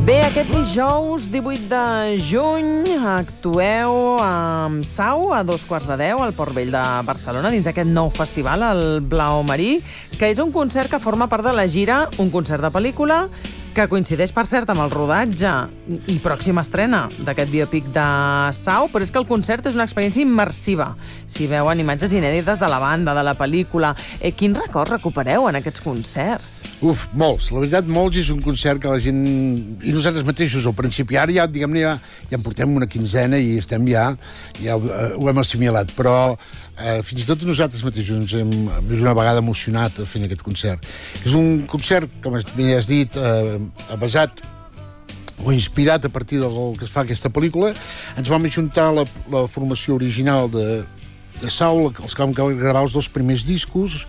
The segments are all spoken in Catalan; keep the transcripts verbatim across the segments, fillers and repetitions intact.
Bé, aquest dijous, divuit de juny, actueu amb Sau a dos quarts de deu al Port Vell de Barcelona dins aquest nou festival, el Blau Marí, que és un concert que forma part de la gira, un concert de pel·lícula que coincideix, per cert, amb el rodatge i pròxima estrena d'aquest biòpic de Sau, però és que el concert és una experiència immersiva. S'hi veuen imatges inèdites de la banda, de la pel·lícula. Eh, quins records recupereu en aquests concerts? Uf, molts. La veritat, molts. És un concert que la gent... I nosaltres mateixos, al principi, ara ja, diguem-ne, ja, ja en portem una quinzena i estem ja... Ja ho, ho hem assimilat, però... Eh, fins i tot nosaltres mateixos ens hem, és una vegada emocionat fent aquest concert. És un concert, com ja has dit, eh, basat o inspirat a partir del que es fa aquesta pel·lícula. Ens vam ajuntar la, la formació original de, de Sau, els que vam gravar els dos primers discos,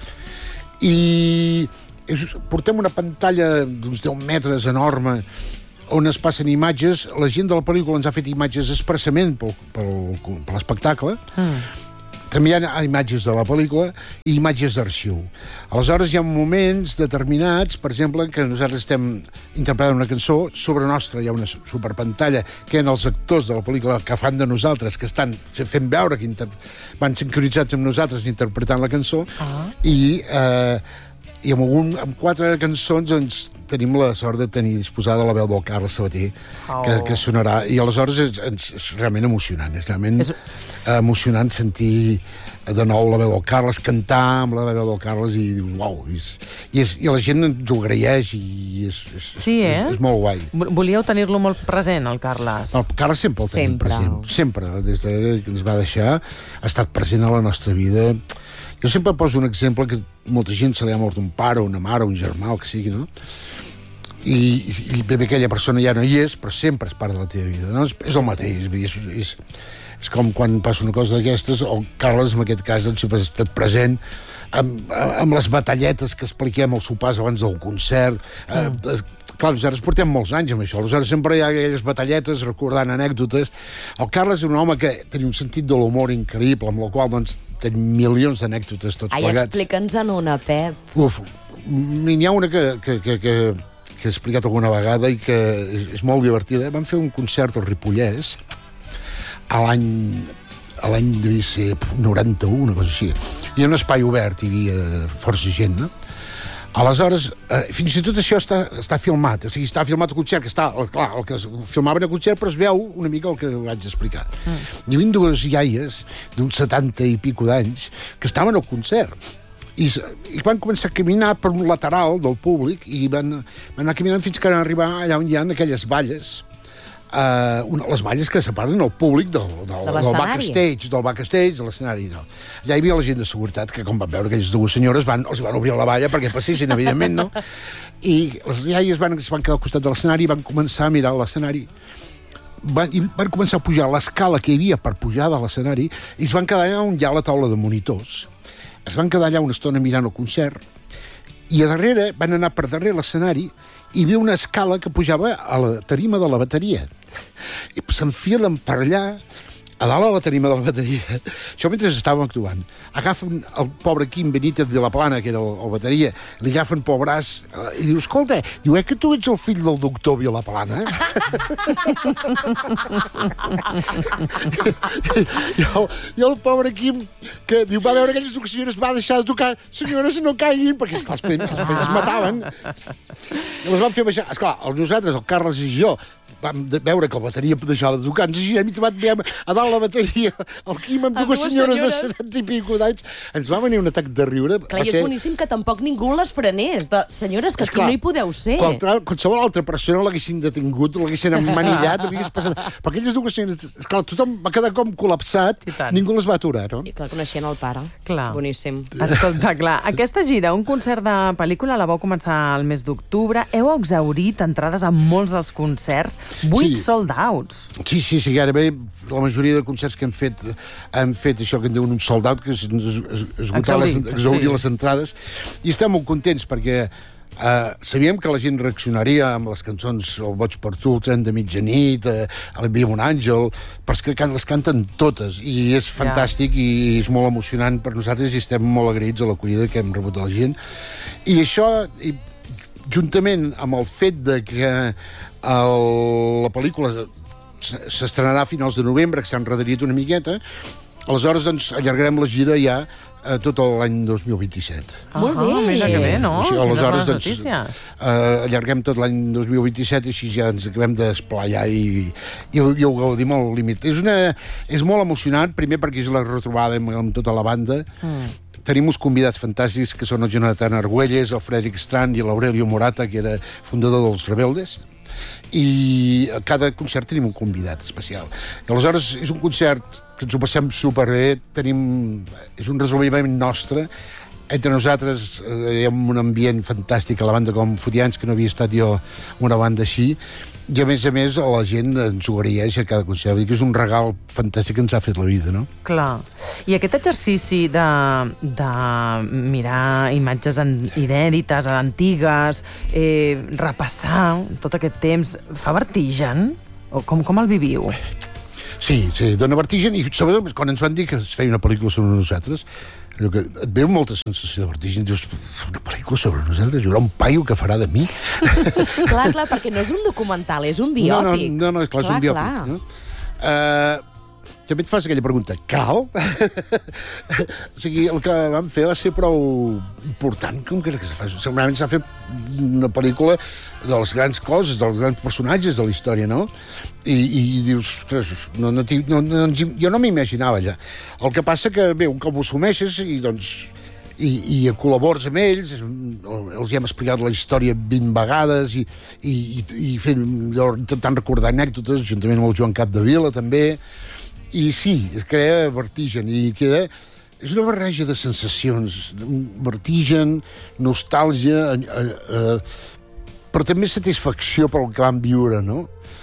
i és, portem una pantalla d'uns deu metres enorme on es passen imatges. La gent de la pel·lícula ens ha fet imatges expressament pel, pel, per l'espectacle. Mm. També hi ha imatges de la pel·lícula i imatges d'arxiu. Aleshores, hi ha moments determinats, per exemple, que nosaltres estem interpretant una cançó, sobre nostra hi ha una superpantalla que en els actors de la pel·lícula que fan de nosaltres, que estan fent veure que inter... van sincronitzats amb nosaltres interpretant la cançó, uh-huh. i, eh, i amb, un, amb quatre cançons ens tenim la sort de tenir disposada la veu del Carles Sabater, oh. que, que sonarà, i aleshores és, és realment emocionant, és realment és... emocionant sentir de nou la veu del Carles, cantar amb la veu del Carles, i dius, uau, i, és, i, és, i la gent ens ho agraeix, i és, és, sí, eh? és, és molt guai. Volíeu tenir-lo molt present, el Carles? El Carles sempre el tenim sempre. present, sempre, des que ens va deixar, ha estat present a la nostra vida. Jo sempre poso un exemple que molta gent se li ha mort un pare, una mare, un germà, el que sigui, no? I, i bé, aquella persona ja no hi és, però sempre és part de la teva vida, no? És, és el mateix, és, és, és com quan passa una cosa d'aquestes, el Carles, en aquest cas, doncs, sempre ha estat present amb, amb les batalletes que expliquem als sopars abans del concert. Mm. Eh, clar, nosaltres portem molts anys amb això, aleshores sempre hi ha aquelles batalletes recordant anècdotes. El Carles és un home que tenia un sentit de l'humor increïble, amb el qual, doncs, tenim milions d'anècdotes tots Ai, plegats. Ai, explica'ns en una, Pep. Uf, n'hi ha una que... que, que, que que he explicat alguna vegada i que és, és molt divertida. Vam fer un concert al Ripollès a l'any a l'any devia ser noranta-u, una cosa així. Hi ha un espai obert, hi havia força gent, no? Aleshores, eh, fins i tot això està, està filmat, o sigui, està filmat el concert, que està, clar, el que filmaven el concert, però es veu una mica el que vaig explicar. Mm. Hi havia dues iaies d'uns setanta i pico d'anys que estaven al concert. I, i van començar a caminar per un lateral del públic i van, van anar caminant fins que van arribar allà on hi ha aquelles valles, uh, una, les valles que separen el públic del, del, de del backstage, del backstage, de l'escenari. No. Allà hi havia la gent de seguretat que, com van veure aquelles dues senyores, van, els van obrir la valla perquè passessin, evidentment, no? I les iaies van, es van quedar al costat de l'escenari i van començar a mirar l'escenari. Van, i van començar a pujar l'escala que hi havia per pujar de l'escenari i es van quedar allà on hi ha la taula de monitors. Es van quedar allà una estona mirant el concert i a darrere van anar per darrere l'escenari i hi havia una escala que pujava a la tarima de la bateria. I s'enfilen per allà, a dalt a la tarima de la bateria. Això mentre estàvem actuant. Agafen el pobre Quim Benítez Vilaplana, que era el, el bateria, li agafen pel braç i diu, escolta, diu, eh, que tu ets el fill del doctor Vilaplana? I, el, I el pobre Quim, que diu, va veure aquelles dues senyores, va deixar de tocar, senyores, no caiguin, perquè esclar, els primers es mataven. I les van fer baixar. Esclar, nosaltres, el Carles i jo, vam veure que el bateria deixava de tocar, ens girem i trobat veiem a dalt la bateria el Quim amb dues senyores, senyores de setanta i pico d'anys. Ens va venir un atac de riure. Clar, i és ser... boníssim que tampoc ningú les frenés. De... Senyores, que aquí no hi podeu ser. Qualsevol, qualsevol altra persona l'haguessin detingut, l'haguessin emmanillat, l'hagués passat. Però aquelles dues senyores, esclar, tothom va quedar com col·lapsat, ningú les va aturar, no? I clar, coneixent el pare. Clar. Boníssim. Escolta, clar, aquesta gira, un concert de pel·lícula, la vau començar al mes d'octubre. Heu exhaurit entrades a molts dels concerts. Vuit sí. sold outs. Sí, sí, sí, gairebé la majoria de concerts que hem fet hem fet això que en diuen un sold out, que és esgotar les, exaurir sí. les entrades, i estem molt contents perquè Uh, sabíem que la gent reaccionaria amb les cançons El boig per tu, El tren de mitjanit, uh, El Viva un àngel, però és que les canten totes i és fantàstic yeah. i és molt emocionant per nosaltres i estem molt agraïts a l'acollida que hem rebut de la gent. I això, i juntament amb el fet de que el, la pel·lícula s'estrenarà a finals de novembre, que s'ha enredariat una miqueta, aleshores doncs, allargarem la gira ja a tot l'any dos mil vint-i-set. Ah, Molt bé. Mira que bé, no? O sigui, aleshores, doncs, notícies. Uh, allarguem tot l'any dos mil vint-i-set i així ja ens acabem d'esplayar i, i, i ho gaudim al límit. És, una, és molt emocionant, primer perquè és la retrobada amb, amb tota la banda. Mm. Tenim uns convidats fantàstics que són el Jonathan Argüelles, el Frederic Strand i l'Aurelio Morata, que era fundador dels Rebeldes. I a cada concert tenim un convidat especial. I aleshores és un concert que ens ho passem superbé, tenim... és un resolviment nostre. Entre nosaltres eh, hi ha un ambient fantàstic a la banda com Fotians, que no havia estat jo una banda així, i a més a més la gent ens ho agraeix a cada concert. Vull dir que és un regal fantàstic que ens ha fet la vida, no? Clar. I aquest exercici de, de mirar imatges en, inèdites, antigues, eh, repassar tot aquest temps, fa vertigen? O com, com el viviu? Sí, sí, dona vertigen, i sobretot quan ens van dir que es feia una pel·lícula sobre nosaltres, allò que et veu molta sensació de vertigen, dius, una pel·lícula sobre nosaltres? Hi haurà un paio que farà de mi? Clar, clar, perquè no és un documental, és un biòpic. No, no, no, no clar, és un biòpic. Clar. No? Uh, també et fas aquella pregunta, cal? O sigui, el que vam fer va ser prou important, com que se fa? Segurament s'ha fet una pel·lícula de les grans coses, dels grans personatges de la història, no? I, i, i dius, ostres, no, no, no, no, jo no m'imaginava allà. El que passa que, bé, un cop ho assumeixes i, doncs, i, i col·labores amb ells, els hem explicat la història vint vegades i, i, i fent, intentant recordar anècdotes, juntament amb el Joan Capdevila, també. I sí, es crea vertigen i queda... És una barreja de sensacions, vertigen, nostàlgia, eh, eh, però també satisfacció pel que vam viure, no?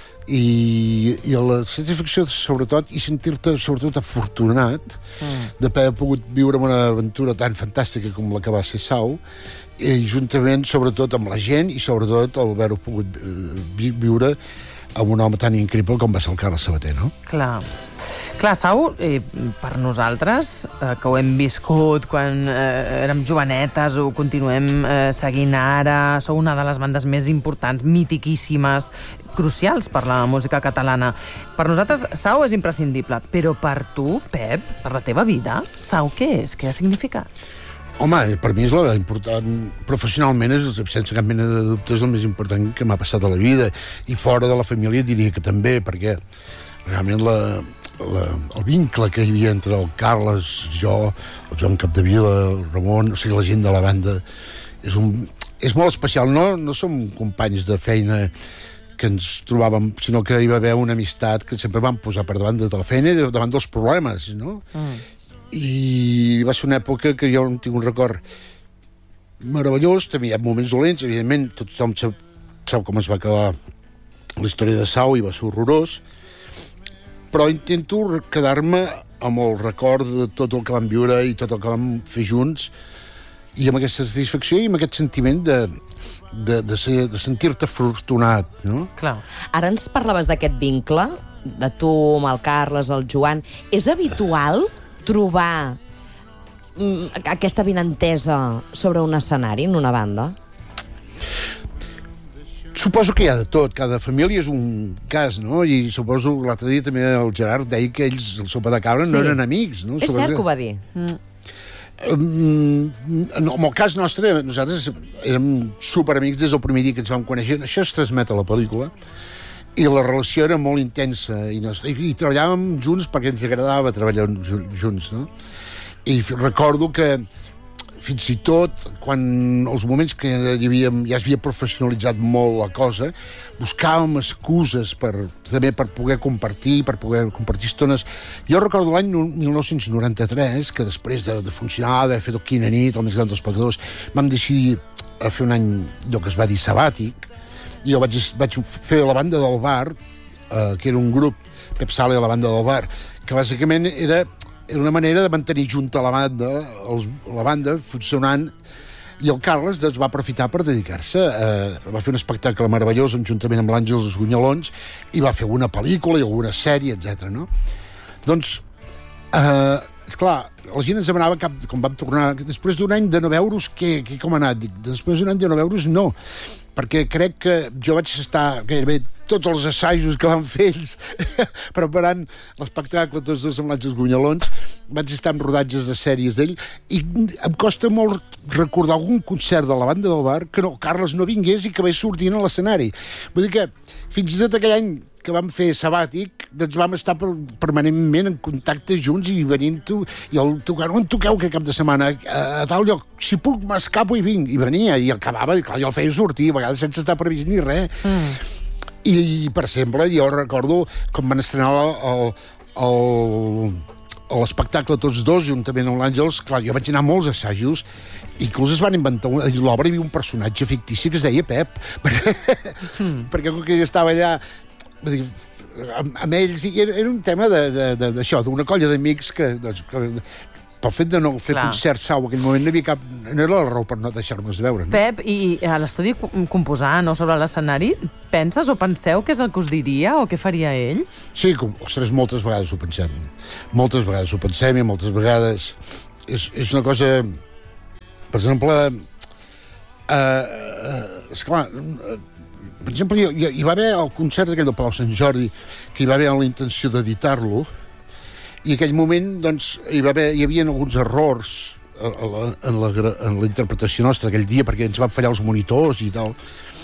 I, i la satisfacció, sobretot, i sentir-te, sobretot, afortunat mm. d'haver pogut viure una aventura tan fantàstica com la que va ser Sau, i juntament, sobretot, amb la gent i, sobretot, el haver-ho pogut eh, viure amb un home tan increïble com va ser el Carles Sabater, no? Clar. Clar, Sau, eh, per nosaltres, eh, que ho hem viscut quan eh, érem jovenetes, ho continuem eh, seguint ara, sou una de les bandes més importants, mitiquíssimes, crucials per la música catalana. Per nosaltres, Sau és imprescindible, però per tu, Pep, per la teva vida, Sau què és? Què ha significat? Home, per mi és la important... Professionalment és, sense cap mena de dubte, és el més important que m'ha passat a la vida. I fora de la família diria que també, perquè realment la, la, el vincle que hi havia entre el Carles, jo, el Joan Capdevila, el Ramon, o sigui, la gent de la banda, és, un, és molt especial. No, no som companys de feina que ens trobàvem, sinó que hi va haver una amistat que sempre vam posar per davant de la feina i davant dels problemes, no? Mm. I va ser una època que jo tinc un record meravellós, també hi ha moments dolents, evidentment tothom sap, sap com es va acabar la història de Sau i va ser horrorós, però intento quedar-me amb el record de tot el que vam viure i tot el que vam fer junts i amb aquesta satisfacció i amb aquest sentiment de, de, de, ser, de sentir-te afortunat, no? Clar. Ara ens parlaves d'aquest vincle de tu amb el Carles, el Joan. És habitual trobar mm, aquesta vinentesa sobre un escenari en una banda? Suposo que hi ha de tot. Cada família és un cas, no? I suposo que l'altre dia també el Gerard deia que ells, el sopa de cabra, sí. no eren amics, no? És suposo cert que ho va dir. Mm. Um, en el cas nostre, nosaltres érem superamics des del primer dia que ens vam conèixer. Això es transmet a la pel·lícula. I la relació era molt intensa i, nos, i, i treballàvem junts perquè ens agradava treballar junts, no? I recordo que fins i tot quan els moments que hi havia, ja es havia professionalitzat molt la cosa, buscàvem excuses per, també per poder compartir, per poder compartir estones. Jo recordo l'any mil nou-cents noranta-tres, que després de, de funcionar, d'haver fet el Quina nit, el més gran dels pecadors, vam decidir a fer un any allò que es va dir sabàtic. Jo vaig, vaig fer la banda del bar, eh, que era un grup, Pep Sala i la banda del bar, que bàsicament era, era una manera de mantenir junta la banda, els, la banda funcionant, i el Carles doncs, va aprofitar per dedicar-se. Eh, va fer un espectacle meravellós, juntament amb l'Àngel dels Gunyalons, i va fer una pel·lícula i alguna sèrie, etcètera. No? Doncs, eh, esclar, la gent ens demanava cap, com vam tornar, després d'un any de no veure's, què, què, com ha anat? Dic, després d'un any de no veure's, no. Perquè crec que jo vaig estar gairebé tots els assajos que van fer ells preparant l'espectacle, tots dos semblants els gunyalons. Vaig estar en rodatges de sèries d'ell i em costa molt recordar algun concert de la banda del bar que no, Carles no vingués i que vaig sortint a l'escenari. Vull dir que fins i tot aquell any que vam fer sabàtic, doncs vam estar per, permanentment en contacte junts i venint-ho, i el tocant, on toqueu aquest cap de setmana? A, a tal lloc, si puc m'escapo i vinc. I venia, i acabava, i clar, jo el feia sortir, a vegades sense estar previst ni res. Mm. I, per exemple, jo recordo com van estrenar el, el, l'espectacle tots dos, juntament amb l'Àngels. Clar, jo vaig anar a molts assajos, i inclús es van inventar a l'obra hi havia un personatge fictici que es deia Pep, perquè, mm. perquè com que ell estava allà dir, amb, amb ells, i era, era un tema d'això, d'una colla d'amics que, doncs, que pel fet de no fer Clar. concert sau en aquell moment no, havia cap, no era la raó per no deixar-nos veure. No? Pep, i a l'estudi composar, no sobre l'escenari, penses o penseu què és el que us diria o què faria ell? Sí, com, ostres, moltes vegades ho pensem. Moltes vegades ho pensem i moltes vegades és, és una cosa... Per exemple, eh, eh, esclar... Eh, per exemple, hi, hi va haver el concert aquell del Palau Sant Jordi, que hi va haver la intenció d'editar-lo, i en aquell moment doncs, hi, va haver, hi havia alguns errors en la, en, la, en la interpretació nostra aquell dia, perquè ens van fallar els monitors i tal.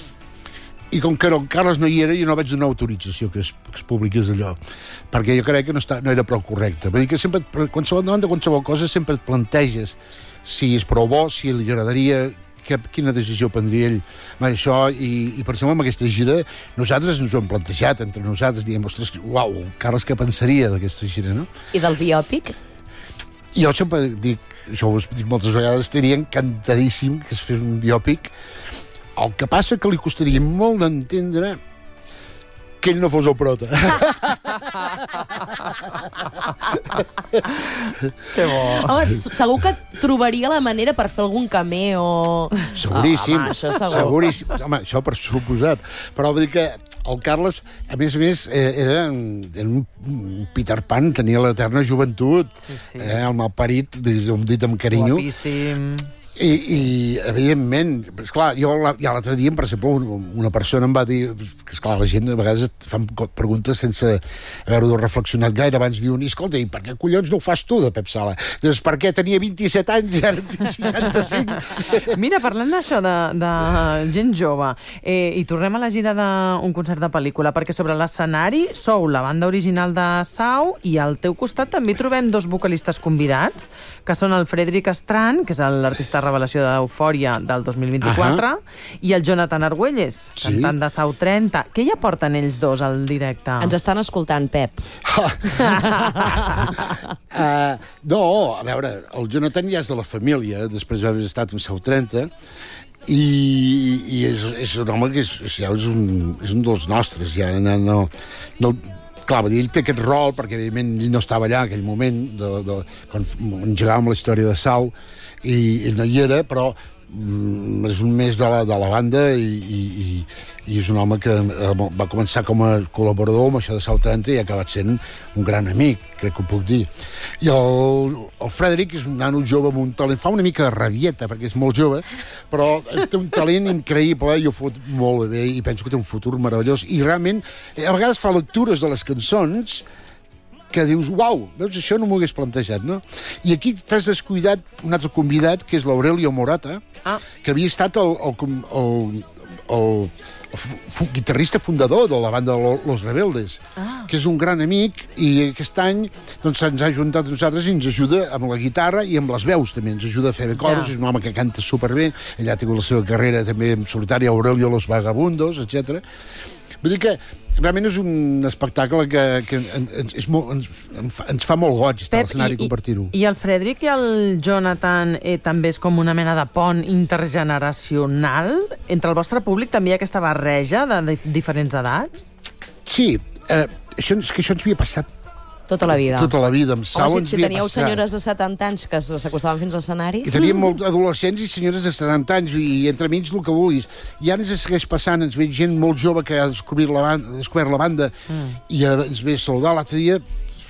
I com que el Carles no hi era, jo no vaig donar autorització que es, que es publiqués allò, perquè jo crec que no, està, no era prou correcte. Vull dir que sempre, qualsevol, davant de qualsevol cosa, sempre et planteges si és prou bo, si li agradaria... Que, quina decisió prendria ell amb això, i, i per exemple amb aquesta gira nosaltres ens ho hem plantejat entre nosaltres, diem, ostres, uau, Carles, què pensaria d'aquesta gira, no? I del biòpic? Jo sempre dic, això ho dic moltes vegades, estaria encantadíssim que es fes un biòpic. El que passa que li costaria molt d'entendre que ell no fos el prota. Que bo. Home, segur que trobaria la manera per fer algun cameo. Seguríssim. Oh, home, això segur. Seguríssim. Home, això per suposat. Però vull dir que el Carles, a més a més, era, era un Peter Pan, tenia l'eterna joventut, sí, sí. Eh, el malparit, dit amb carinyo. Guapíssim. I, i evidentment, esclar, jo ja l'altre dia, per exemple, una persona em va dir que, esclar, la gent a vegades et fan preguntes sense haver-ho reflexionat gaire, abans diuen, escolta, i per què collons no ho fas tu de Pep Sala? Doncs perquè tenia vint-i-set anys i ara tinc seixanta-cinc. Mira, parlant d'això, de, de gent jove, eh, i tornem a la gira d'un concert de pel·lícula, perquè sobre l'escenari sou la banda original de Sau i al teu costat també trobem dos vocalistes convidats, que són el Frederic Estran, que és l'artista revelació d'Eufòria del dos mil vint-i-quatre, uh-huh. i el Jonathan Argüelles, sí. cantant de Sau trenta. Què hi aporten ells dos al directe? Ens estan escoltant, Pep. uh, no, a veure, el Jonathan ja és de la família, després d'haver estat en Sau trenta, i, i és, és un home que és, ja és, un, és un dels nostres, ja no... no, no clar, ell té aquest rol, perquè evidentment ell no estava allà en aquell moment, de, de, quan engegàvem la història de Sau, i ell no hi era, però mm, és un mes de la, de la banda i, i, i és un home que va començar com a col·laborador amb això de Sau trenta i ha acabat sent un gran amic, crec que ho puc dir. I el, el Frederic és un nano jove amb un talent, fa una mica de rabieta perquè és molt jove, però té un talent increïble i ho fot molt bé i penso que té un futur meravellós i realment a vegades fa lectures de les cançons que dius, uau, veus, això no m'ho hagués plantejat, no? I aquí t'has descuidat un altre convidat, que és l'Aurelio Morata, ah. que havia estat el, el, el, el, el guitarrista fundador de la banda Los Rebeldes, ah. que és un gran amic, i aquest any doncs, se'ns ha juntat a nosaltres i ens ajuda amb la guitarra i amb les veus, també. Ens ajuda a fer coros, ja. És un home que canta superbé, ell ha tingut la seva carrera també en solitari, Aurelio Los Vagabundos, etcètera. Vull dir que realment és un espectacle que, que ens, és molt, ens, ens fa molt goig estar a l'escenari i compartir-ho. I el Frederic i el Jonathan eh, també és com una mena de pont intergeneracional? Entre el vostre públic també hi ha aquesta barreja de, de diferents edats? Sí, eh, això, és que això ens havia passat tota la vida. Tota la vida. Amb Sau Home, ens si, si teníeu passat. senyores de setanta anys que s'acostaven fins a l'escenari... I teníem mm. molt adolescents i senyores de setanta anys i entre mig el que vulguis. I ara ens segueix passant, ens ve gent molt jove que ha descobert la banda, descobert la banda mm. i ens ve a saludar. L'altre dia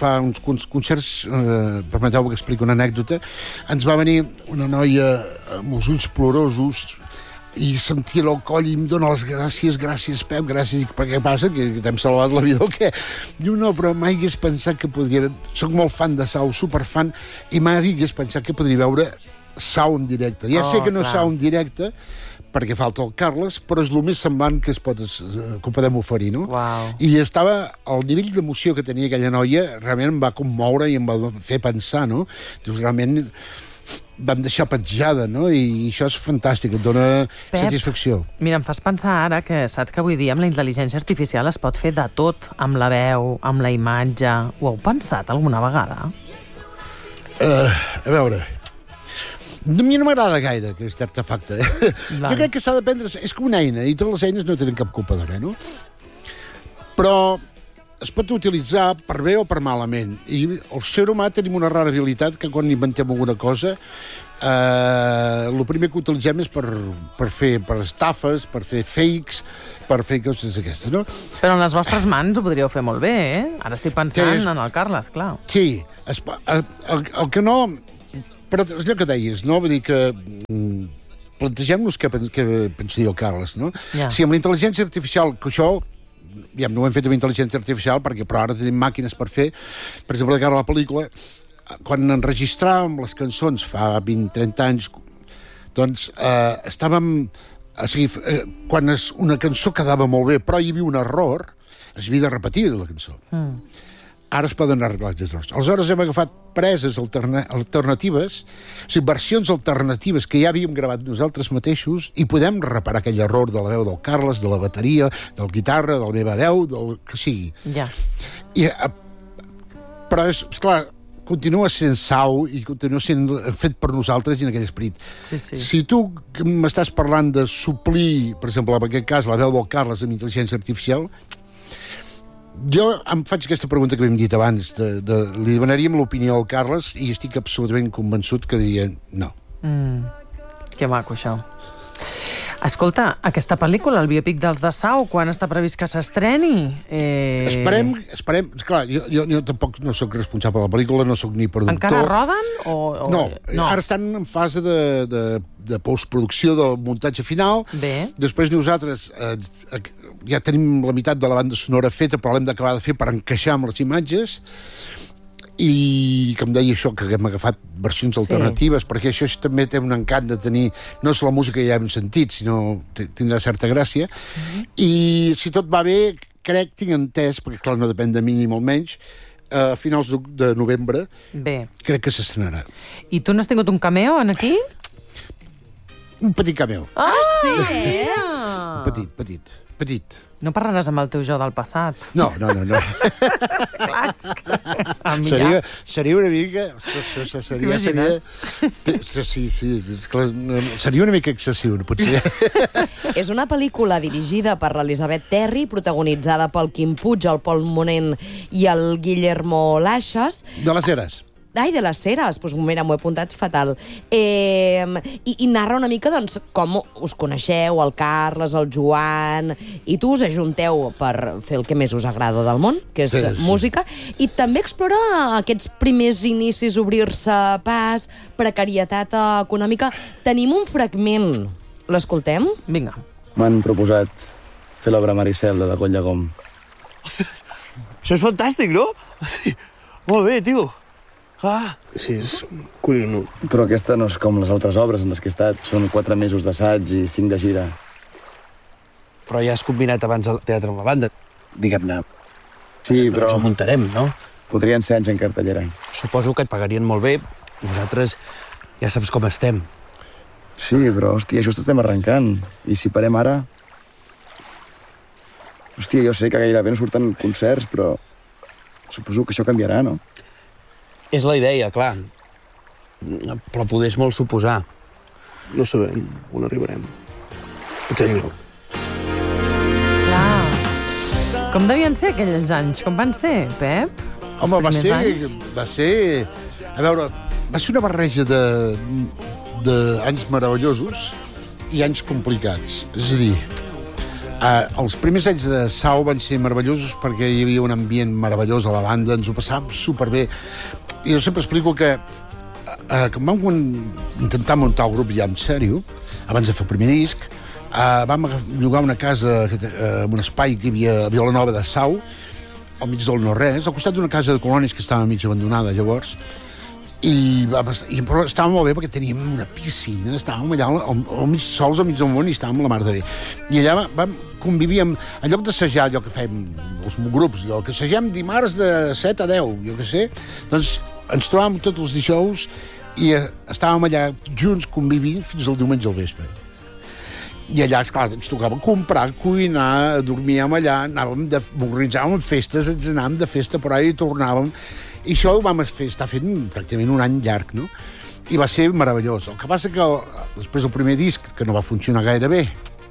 fa uns concerts, eh, permeteu que expliqui una anècdota, ens va venir una noia amb els ulls plorosos i sentia el coll i em dona les gràcies, gràcies, Pep, gràcies. I per què passa? Que t'hem salvat la vida o què? Diu, no, però mai hagués pensat que podria... Soc molt fan de Sau, superfan, i mai hagués pensat que podria veure Sau en directe. Ja Oh, sé que no és clar. Sau en directe, perquè falta el Carles, però és el més semblant que es pot, que ho podem oferir, no? Uau. I estava... El nivell d'emoció que tenia aquella noia realment em va commoure i em va fer pensar, no? Dius, realment vam deixar petjada, no? I això és fantàstic, et dona Pep, satisfacció. Mira, em fas pensar ara que saps que avui dia amb la intel·ligència artificial es pot fer de tot, amb la veu, amb la imatge. Ho heu pensat alguna vegada? Uh, a veure... A mi no m'agrada gaire aquest artefacte. Eh? Vale. Jo crec que s'ha de prendre... És com una eina, i totes les eines no tenen cap culpa de res, no? Però es pot utilitzar per bé o per malament. I el ser humà tenim una rara habilitat que quan inventem alguna cosa eh, el primer que utilitzem és per, per fer per estafes, per fer fakes, per fer coses d'aquestes, no? Però en les vostres mans ho podríeu fer molt bé, eh? Ara estic pensant Sí, és- en el Carles, clar. Sí, es, el, el, el que no... Però és allò que deies, no? Vull dir que... Mm, plantegem-nos què, pen- què pensaria el Carles, no? Ja. Si amb la intel·ligència artificial, que això... Ja no ho hem fet amb intel·ligència artificial, perquè però ara tenim màquines per fer. Per exemple, de cara a la pel·lícula, quan enregistràvem les cançons fa vint a trenta anys, doncs eh, estàvem... O sigui, eh, quan es, una cançó quedava molt bé, però hi havia un error, es havia de repetir la cançó. Mm. Ara es poden arreglar els errors. Aleshores hem agafat preses alterna alternatives, o sigui, versions alternatives que ja havíem gravat nosaltres mateixos i podem reparar aquell error de la veu del Carles, de la bateria, del guitarra, de la meva veu, del que sigui. Ja. I, eh, però, és, esclar, continua sent Sau i continua sent fet per nosaltres i en aquell esperit. Sí, sí. Si tu m'estàs parlant de suplir, per exemple, en aquest cas, la veu del Carles amb intel·ligència artificial, jo em faig aquesta pregunta que hem dit abans, de, de, li demanaríem l'opinió al Carles i estic absolutament convençut que diria no. Mm, que maco, això. Escolta, aquesta pel·lícula, el biopic dels de Sau, quan està previst que s'estreni? Eh... Esperem, esperem... Clar, jo, jo, jo tampoc no sóc responsable de la pel·lícula, no sóc ni productor. Encara roden? O, o... No, no, ara estan en fase de, de, de postproducció del muntatge final. Bé. Després nosaltres eh, ja tenim la meitat de la banda sonora feta, però l'hem d'acabar de fer per encaixar amb les imatges. I, com deia això, que hem agafat versions Sí. alternatives, perquè això també té un encant de tenir... No és la música que ja hem sentit, sinó que tindrà certa gràcia. Mm-hmm. I si tot va bé, crec, tinc entès, perquè clar, no depèn de mi ni molt menys, a finals de, de novembre, Bé. crec que s'estrenarà. I tu n'has tingut un cameo en aquí? Un petit cameo. Ah, sí? Un petit, petit, petit. No parlaràs amb el teu jo del passat. No, no, no, no. Clar, és que... A mi Seria, ja. seria una mica... Ostres, seria, seria, T'imagines? seria, sí, sí, és clar, no, seria una mica excessiu, potser. És una pel·lícula dirigida per l'Elisabet Terry, protagonitzada pel Quim Puig, el Pol Monent i el Guillermo Laxas. De les eres. Ai, de les Ceres, doncs mira, m'ho he apuntat fatal. Eh, i, I narra una mica, doncs, com us coneixeu, el Carles, el Joan, i tu us ajunteu per fer el que més us agrada del món, que és Sí, sí. música, i també explora aquests primers inicis, obrir-se pas, precarietat econòmica. Tenim un fragment. L'escoltem? Vinga. M'han proposat fer l'obra Maricel de la Coll Llegom. Ostres, això és fantàstic, no? Sí, molt bé, tio. Clar. Sí, és collonut. Però aquesta no és com les altres obres en les que he estat. Són quatre mesos d'assaig i cinc de gira. Però ja has combinat abans el teatre amb la banda. Diguem-ne, Sí, però ens ho muntarem, no? podrien ser anys en cartellera. Suposo que et pagarien molt bé. Nosaltres ja saps com estem. Sí, però, hòstia, just estem arrencant. I si parem ara... Hòstia, jo sé que gairebé no surten concerts, però suposo que això canviarà, no? És la idea, clar. Però poder és molt suposar. No sabem on arribarem. Potser enlloc. Clar. Com devien ser aquells anys? Com van ser, Pep? Home, va primers ser, anys? va ser... A veure, va ser una barreja de, de anys meravellosos i anys complicats. És a dir, Uh, els primers anys de Sau van ser meravellosos perquè hi havia un ambient meravellós a la banda, ens ho passàvem superbé. I jo sempre explico que uh, quan vam intentar muntar el grup ja en sèrio, abans de fer el primer disc, uh, vam llogar una casa uh, en un espai que hi havia a Vilanova de Sau, al mig del no-res, al costat d'una casa de colònies que estava mig abandonada llavors, i, i però estava molt bé perquè teníem una piscina, estàvem allà al, al mig sols, al mig del món, i estàvem a la mar de bé. I allà vam convivir amb, en lloc d'assajar allò que fèiem els grups, allò que assagem dimarts de set a deu, jo què sé, doncs ens trobàvem tots els dijous i estàvem allà junts convivint fins al diumenge al vespre. I allà, esclar, ens tocava comprar, cuinar, dormíem allà, anàvem de, organitzàvem festes, ens anàvem de festa per allà i tornàvem. I això ho vam fer, estar fent pràcticament un any llarg, no? I va ser meravellós. El que passa que el, després del primer disc, que no va funcionar gaire bé,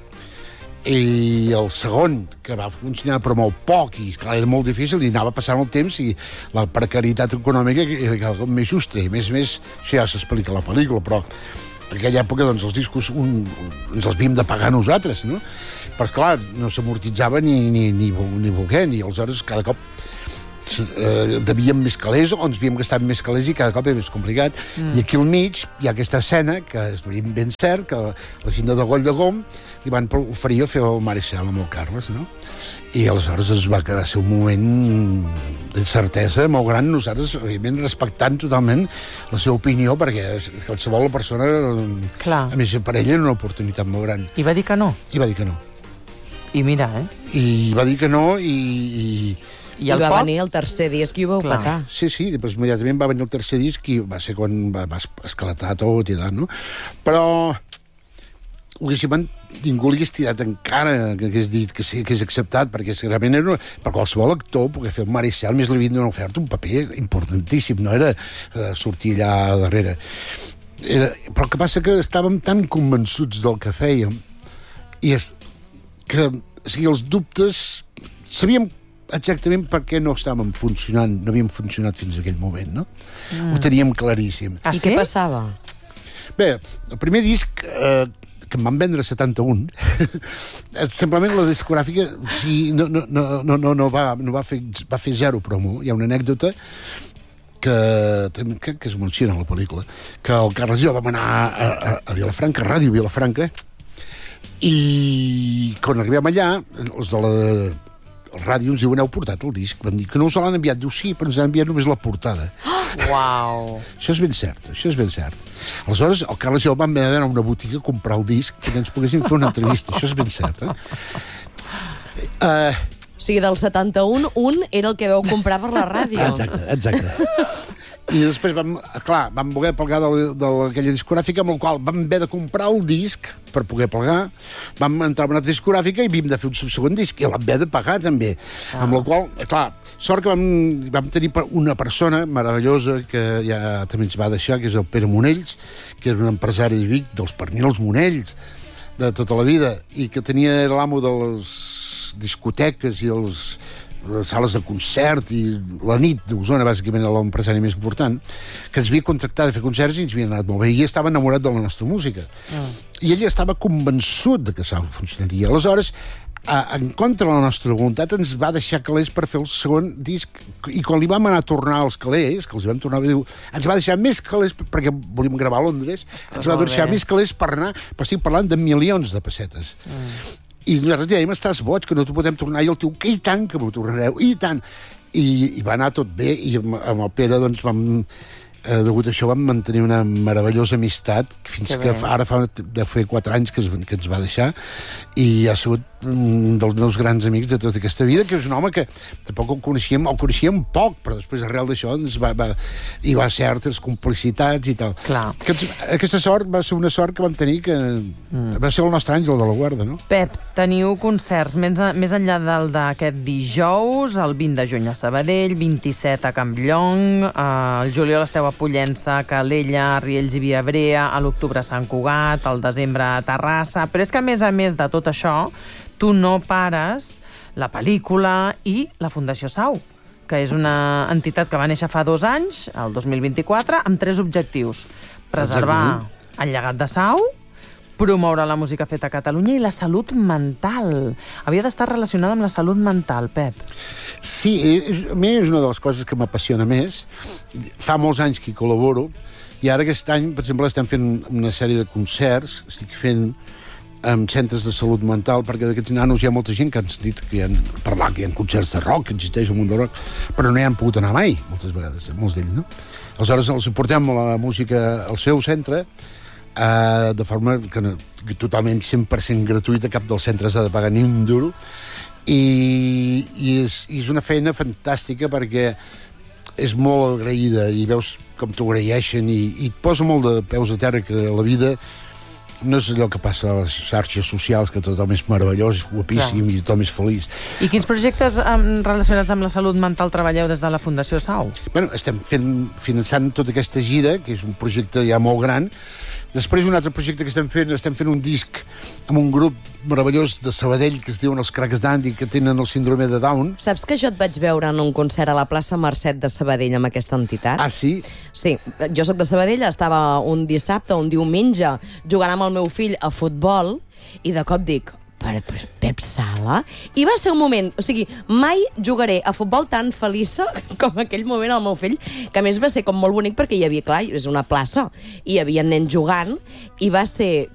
i el segon, que va funcionar però molt poc, i clar, era molt difícil, i anava passant el temps, i la precarietat econòmica era cada cop més justa, i a més a més, això ja s'explica a la pel·lícula, però en aquella època doncs, els discos un, ens els havíem de pagar nosaltres, no? Però, clar, no s'amortitzava ni, ni, ni, ni volent, i aleshores cada cop eh, devíem més calés, o ens havíem gastat més calés i cada cop era més complicat. Mm. I aquí al mig hi ha aquesta escena, que és ben cert, que la gent de Goll de Gom li van oferir a fer el Mar i Cel amb el Carles, no? I aleshores es va quedar ser un moment d'incertesa molt gran, nosaltres, evidentment, respectant totalment la seva opinió, perquè qualsevol persona, clar, a més, per ella era una oportunitat molt gran. I va dir que no? I va dir que no. I mira, eh? I va dir que no, i... I, I, I va pop? venir el tercer disc i ho vau petar. Sí, sí, després immediatament va venir el tercer disc i va ser quan va, va esclatar tot i tal, no? Però ho haguéssim, ningú li hagués tirat encara que hagués dit que sí, que és acceptat, perquè segurament era una, per qualsevol actor poder fer el Mar i Cel, més li havien donat oferta un paper importantíssim, no era uh, sortir allà darrere. Era, però el que passa que estàvem tan convençuts del que fèiem i és que, o sigui, els dubtes, sabíem exactament per què no estàvem funcionant, no havíem funcionat fins a aquell moment, no? Mm. Ho teníem claríssim. Ah, I sí? Què passava? Bé, el primer disc, eh, que em van vendre setanta-un, simplement la discogràfica sí, no, no, no, no, no, va, no va, fer, va fer zero promo. Hi ha una anècdota que crec que es menciona a la pel·lícula, que el Carles i jo vam anar a, a, a Vilafranca, a Ràdio Vilafranca, i quan arribem allà, els de la el ràdio ens diuen, heu portat el disc? Vam dir que no us l'han enviat. Diu, sí, però ens han enviat només la portada. Uau! Això és ben cert, això és ben cert. Aleshores, el Carles i jo vam haver d'anar a una botiga a comprar el disc perquè ens poguéssim fer una entrevista. Això és ben cert, eh? Uh, o sigui, del setanta-un, un era el que vau comprar per la ràdio. Exacte, exacte. I després vam, clar, vam voler plegar d'aquella discogràfica, amb el qual vam haver de comprar el disc per poder plegar, vam entrar en una altra discogràfica i havíem de fer un segon disc, i l'hem haver de pagar també. Ah. Amb la qual, clar, sort que vam, vam tenir una persona meravellosa que ja també ens va deixar, que és el Pere Monells, que era un empresari de Vic, dels pernils Monells, de tota la vida, i que tenia l'amo de les discoteques i els les sales de concert i la nit d'Osona, bàsicament l'empresari més important, que ens havia contractat a fer concerts i ens havia anat molt bé, i ell estava enamorat de la nostra música. Mm. I ell estava convençut de que això funcionaria. Aleshores, en contra de la nostra voluntat, ens va deixar calés per fer el segon disc, i quan li vam anar a tornar els calés, que els vam tornar a dir, ens va deixar més calés, perquè volíem gravar a Londres, ens va deixar més calés per anar, però estic parlant de milions de pessetes. Mm. I nosaltres dèiem, estàs boig, que no t'ho podem tornar, i el tio, que i tant que m'ho tornareu, i tant. I, i va anar tot bé, i amb, amb el Pere, doncs, vam, eh, degut a això, vam mantenir una meravellosa amistat, fins que, que ara fa de fer quatre anys que, es, que ens va deixar, i ha sigut un dels meus grans amics de tota aquesta vida, que és un home que tampoc el coneixíem, el coneixíem poc, però després arrel d'això ens va, va, hi va certes complicitats i tal. Clar. Que, aquesta sort va ser una sort que vam tenir, que mm. va ser el nostre àngel de la guarda, no? Pep, teniu concerts més, més enllà del d'aquest dijous, el vint de juny a Sabadell, vint-i-set a Campllong, eh, el juliol esteu a Pollença, Calella, Riells i Viabrea, a l'octubre a Sant Cugat, al desembre a Terrassa, però és que a més a més de tot això, tu no pares la pel·lícula i la Fundació Sau, que és una entitat que va néixer fa dos anys, el dos mil vint-i-quatre, amb tres objectius. Preservar el llegat de Sau, promoure la música feta a Catalunya i la salut mental. Havia d'estar relacionada amb la salut mental, Pep. Sí, és, a mi és una de les coses que m'apassiona més. Fa molts anys que hi col·laboro, i ara aquest any, per exemple, estem fent una sèrie de concerts, estic fent amb centres de salut mental, perquè d'aquests nanos hi ha molta gent que han dit que hi ha parlat que hi ha concerts de rock, que existeix el món de rock, però no hi han pogut anar mai, moltes vegades, molts d'ells, no? Aleshores els portem la música al seu centre, eh, de forma que, no, que totalment cent per cent gratuïta, cap dels centres ha de pagar ni un duro, i, i, és, i és una feina fantàstica perquè és molt agraïda i veus com t'ho agraeixen i, i et posa molt de peus a terra que la vida no és allò que passa a les xarxes socials, que tothom és meravellós, guapíssim, clar, i tothom és feliç. I quins projectes um, relacionats amb la salut mental treballeu des de la Fundació Sau? Bueno, estem fent, finançant tota aquesta gira, que és un projecte ja molt gran. Després, un altre projecte que estem fent, estem fent un disc amb un grup meravellós de Sabadell que es diuen els Cracs d'Andy, que tenen el síndrome de Down. Saps que jo et vaig veure en un concert a la plaça Mercet de Sabadell amb aquesta entitat? Ah, sí? Sí, jo sóc de Sabadell, estava un dissabte o un diumenge jugant amb el meu fill a futbol i de cop dic, per Pep Sala? I va ser un moment, o sigui, mai jugaré a futbol tan feliça com aquell moment al meu fill, que a més va ser com molt bonic perquè hi havia, clar, és una plaça, i hi havia nens jugant, i va ser